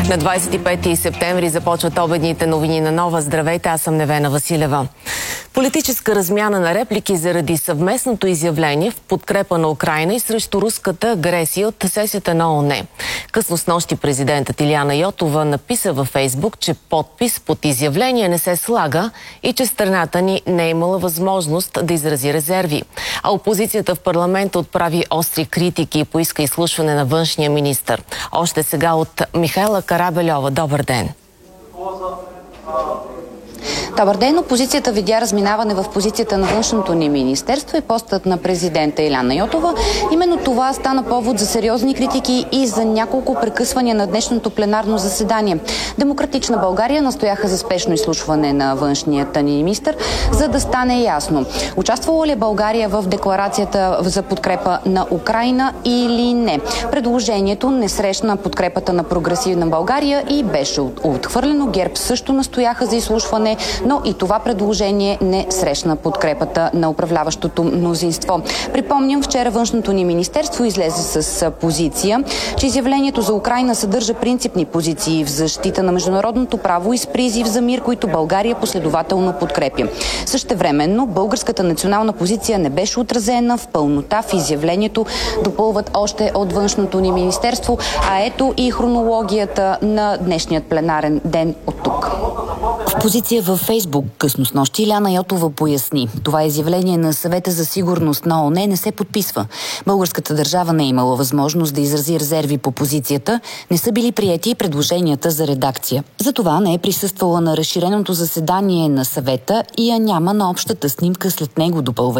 На 25 септември започват обедните новини на Нова. Здравейте, аз съм Невена Василева. Политическа размяна на реплики заради съвместното изявление в подкрепа на Украйна и срещу руската агресия от сесията на ООН. Късно снощи президентът Илияна Йотова написа във Фейсбук, че подпис под изявление не се слага и че страната ни не е имала възможност да изрази резерви. А опозицията в парламента отправи остри критики и поиска изслушване на външния министър. Още сега от Михайла Карабельова. Добър ден! Добър ден! Опозицията видя разминаване в позицията на външното ни министерство и постът на президента Илияна Йотова. Именно това стана повод за сериозни критики и за няколко прекъсвания на днешното пленарно заседание. Демократична България настояха за спешно изслушване на външният ни министър, за да стане ясно участвала ли България в декларацията за подкрепа на Украйна или не. Предложението не срещна подкрепата на Прогресивна България и беше отхвърлено. ГЕРБ също настояха за изслушване, но и това предложение не срещна подкрепата на управляващото мнозинство. Припомням, вчера външното ни министерство излезе с позиция, че изявлението за Украйна съдържа принципни позиции в защита на международното право и с призив за мир, които България последователно подкрепя. Същевременно, българската национална позиция не беше отразена в пълнота в изявлението, допълват още от външното ни министерство, а ето и хронологията на днешният пленарен ден от тук. В позиция във Фейсбук късно снощи Илияна Йотова поясни: това изявление на Съвета за сигурност на ООН не се подписва. Българската държава не е имала възможност да изрази резерви по позицията, не са били приети и предложенията за редакция. Затова не е присъствала на разширеното заседание на Съвета и я няма на общата снимка след него, допълва